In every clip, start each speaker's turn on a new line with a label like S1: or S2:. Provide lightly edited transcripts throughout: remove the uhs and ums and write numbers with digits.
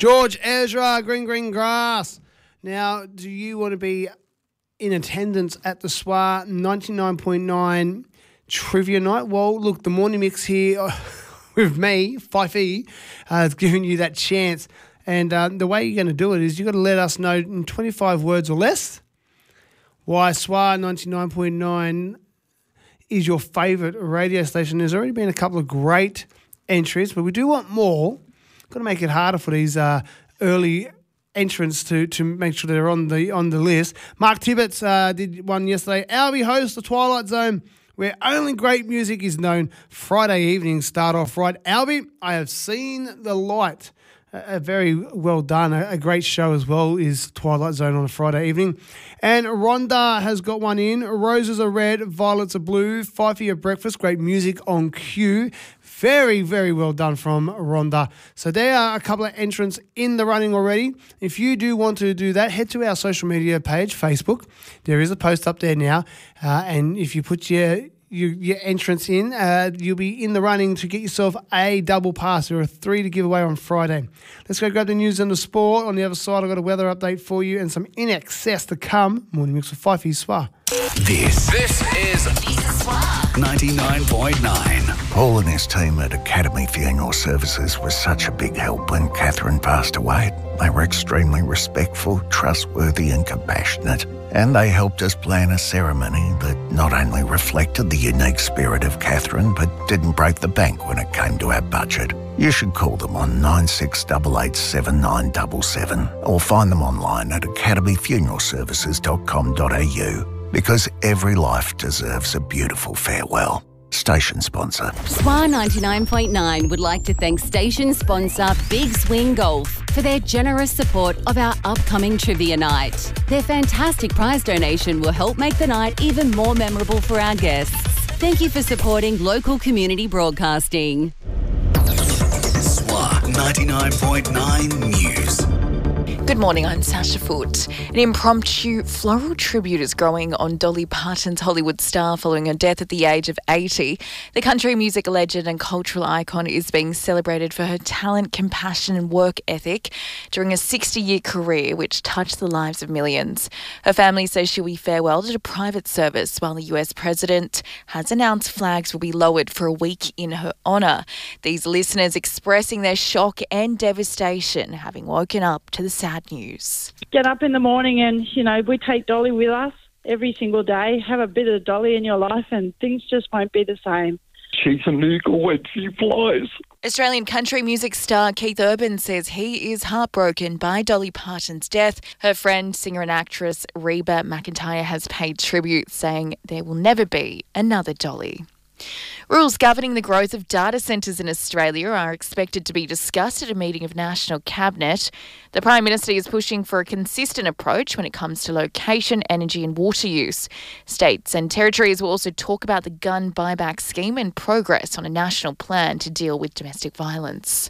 S1: George Ezra, Green Grass. Now, do you want to be in attendance at the SWA 99.9 Trivia Night? Well, look, the morning mix here with me, Fifey, has given you that chance. And the way you're going to do it is you've got to let us know in 25 words or less why SWA 99.9 is your favourite radio station. There's already been a couple of great entries, but we do want more. Got to make it harder for these early entrants to make sure they're on the list. Mark Tibbetts did one yesterday. Albie hosts the Twilight Zone, where only great music is known. Friday evenings start off right. Albie, I have seen the light. A very well done, a great show as well is Twilight Zone on a Friday evening. And Rhonda has got one in. Roses are red, violets are blue. Fifey at breakfast, great music on cue. Very, very well done from Rhonda. So there are a couple of entrants in the running already. If you do want to do that, head to our social media page, Facebook. There is a post up there now. And if you put your entrance in, you'll be in the running to get yourself a double pass. There are 3 to give away on Friday. Let's go grab the news and the sport. On the other side, I've got a weather update for you and some in excess to come. Morning mix with Fifey SWA.
S2: This is 99.9.
S3: Paul and his team at Academy Funeral Services was such a big help when Catherine passed away. They were extremely respectful, trustworthy and compassionate. And they helped us plan a ceremony that not only reflected the unique spirit of Catherine, but didn't break the bank when it came to our budget. You should call them on 96887977 or find them online at academyfuneralservices.com.au, because every life deserves a beautiful farewell. Station sponsor.
S4: SWA 99.9 would like to thank station sponsor Big Swing Golf for their generous support of our upcoming trivia night. Their fantastic prize donation will help make the night even more memorable for our guests. Thank you for supporting local community broadcasting.
S2: SWA 99.9 News.
S5: Good morning, I'm Sasha Foote. An impromptu floral tribute is growing on Dolly Parton's Hollywood star following her death at the age of 80. The country music legend and cultural icon is being celebrated for her talent, compassion and work ethic during a 60-year career which touched the lives of millions. Her family says she'll be farewelled at a private service, while the US president has announced flags will be lowered for a week in her honour. These listeners expressing their shock and devastation, having woken up to the sad news.
S6: Get up in the morning and, we take Dolly with us every single day. Have a bit of Dolly in your life and things just won't be the same.
S7: She's an eagle when she flies.
S5: Australian country music star Keith Urban says he is heartbroken by Dolly Parton's death. Her friend, singer and actress Reba McEntire has paid tribute, saying there will never be another Dolly. Rules governing the growth of data centres in Australia are expected to be discussed at a meeting of National Cabinet. The Prime Minister is pushing for a consistent approach when it comes to location, energy and water use. States and territories will also talk about the gun buyback scheme and progress on a national plan to deal with domestic violence.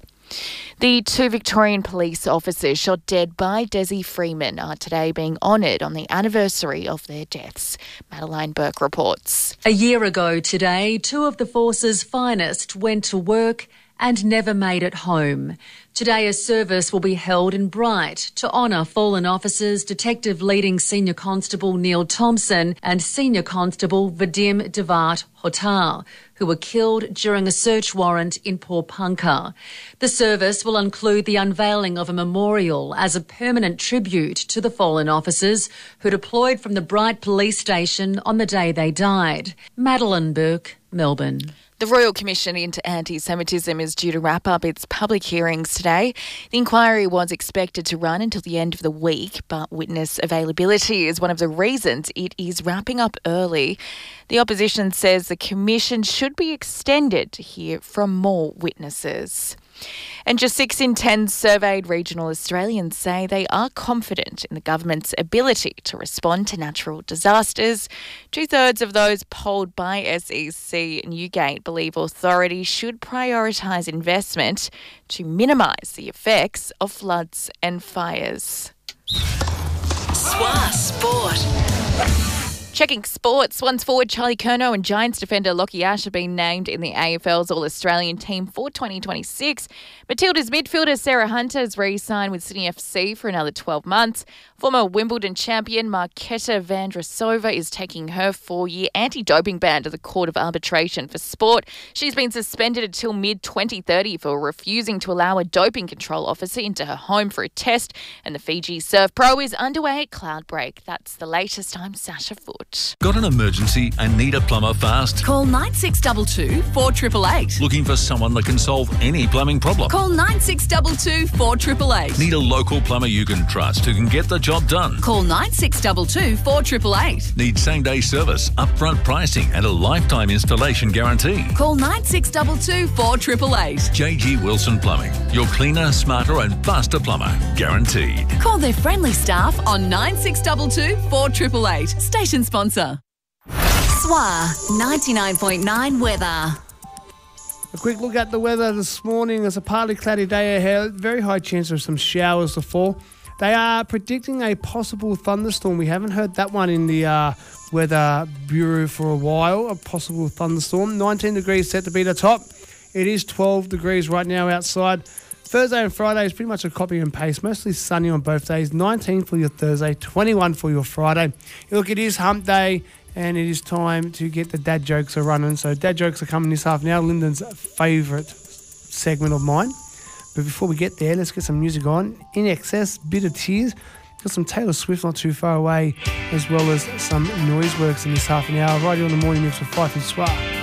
S5: The 2 Victorian police officers shot dead by Desi Freeman are today being honoured on the anniversary of their deaths. Madeline Burke reports.
S8: A year ago today, 2 of the force's finest went to work and never made it home. Today, a service will be held in Bright to honour fallen officers Detective Leading Senior Constable Neil Thompson and Senior Constable Vadim Devat Hotar, who were killed during a search warrant in Pawnpukka. The service will include the unveiling of a memorial as a permanent tribute to the fallen officers who deployed from the Bright Police Station on the day they died. Madeline Burke, Melbourne.
S5: The Royal Commission into Anti-Semitism is due to wrap up its public hearings today. The inquiry was expected to run until the end of the week, but witness availability is one of the reasons it is wrapping up early. The opposition says the Commission should be extended to hear from more witnesses. And just 6 in 10 surveyed regional Australians say they are confident in the government's ability to respond to natural disasters. 2/3 of those polled by SEC Newgate believe authorities should prioritise investment to minimise the effects of floods and fires.
S2: SWA Sport.
S5: Checking sports, Swans forward Charlie Curnow and Giants defender Lockie Ash have been named in the AFL's All-Australian team for 2026. Matilda's midfielder Sarah Hunter has re-signed with Sydney FC for another 12 months. Former Wimbledon champion Marketa Vandrasova is taking her 4-year anti-doping ban to the Court of Arbitration for Sport. She's been suspended until mid-2030 for refusing to allow a doping control officer into her home for a test. And the Fiji Surf Pro is underway at Cloudbreak. That's the latest. I'm Sasha Foote.
S9: Got an emergency and need a plumber fast?
S10: Call 9622 4888.
S9: Looking for someone that can solve any plumbing problem?
S10: Call 9622 4888.
S9: Need a local plumber you can trust who can get the job done?
S10: Call 9622 4888.
S9: Need same-day service, upfront pricing and a lifetime installation guarantee?
S10: Call 9622 4888.
S9: JG Wilson Plumbing. Your cleaner, smarter and faster plumber. Guaranteed.
S10: Call their friendly staff on 9622 4888. Station sponsor.
S4: SWA 99.9 weather.
S1: A quick look at the weather this morning. It's a partly cloudy day ahead. Very high chance of some showers to fall. They are predicting a possible thunderstorm. We haven't heard that one in the Weather Bureau for a while. A possible thunderstorm. 19 degrees set to be the top. It is 12 degrees right now outside. Thursday and Friday is pretty much a copy and paste. Mostly sunny on both days. 19 for your Thursday, 21 for your Friday. Look, it is hump day and it is time to get the dad jokes are running. So dad jokes are coming this half now. Lyndon's favourite segment of mine. But before we get there, let's get some music on. In Excess, Bitter Tears. Got some Taylor Swift not too far away, as well as some Noiseworks in this half an hour. Right here on the morning mix with Fife and Swar.